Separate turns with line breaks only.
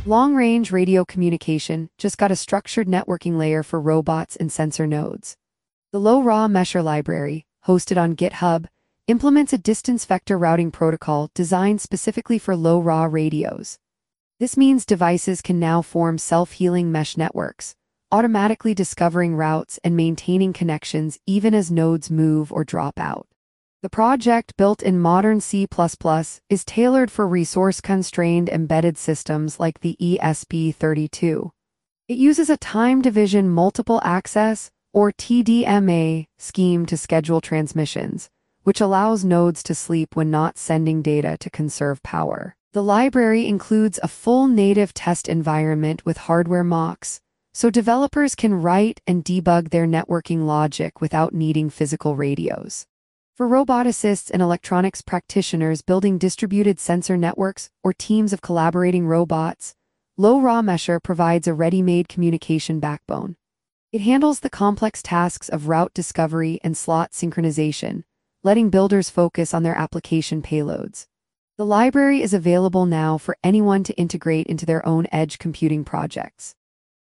Long-range radio communication just got a structured networking layer for robots and sensor nodes. The LoRa Mesher library, hosted on GitHub, implements a distance vector routing protocol designed specifically for LoRa radios. This means devices can now form self-healing mesh networks, automatically discovering routes and maintaining connections even as nodes move or drop out. The project, built in modern C++, is tailored for resource-constrained embedded systems like the ESP32. It uses a time division multiple access, or TDMA, scheme to schedule transmissions, which allows nodes to sleep when not sending data to conserve power. The library includes a full native test environment with hardware mocks, so developers can write and debug their networking logic without needing physical radios. For roboticists and electronics practitioners building distributed sensor networks or teams of collaborating robots, LoRa Mesher provides a ready-made communication backbone. It handles the complex tasks of route discovery and slot synchronization, letting builders focus on their application payloads. The library is available now for anyone to integrate into their own edge computing projects.